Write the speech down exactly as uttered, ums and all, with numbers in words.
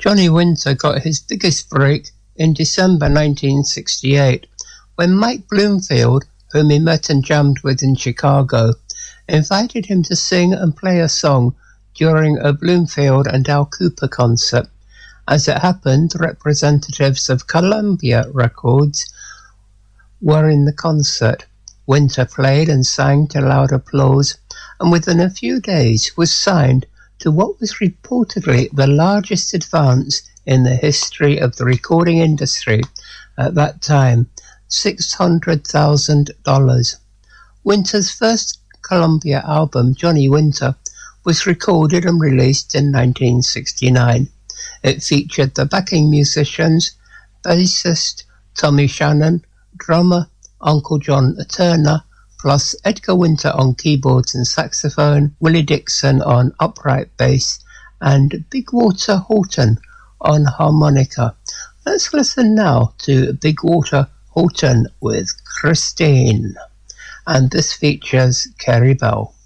Johnny Winter got his biggest break in December nineteen sixty-eight, when Mike Bloomfield, whom he met and jammed with in Chicago, invited him to sing and play a song during a Bloomfield and Al Kooper concert. As it happened, representatives of Columbia Records were in the concert. Winter played and sang to loud applause, and within a few days was signed to what was reportedly the largest advance in the history of the recording industry at that time, six hundred thousand dollars. Winter's first Columbia album, Johnny Winter, was recorded and released in nineteen sixty-nine. It featured the backing musicians, bassist Tommy Shannon, drummer Uncle John Turner, plus Edgar Winter on keyboards and saxophone, Willie Dixon on upright bass, and Big Walter Horton on harmonica. Let's listen now to Big Walter Horton with Christine. And this features Carrie Bell.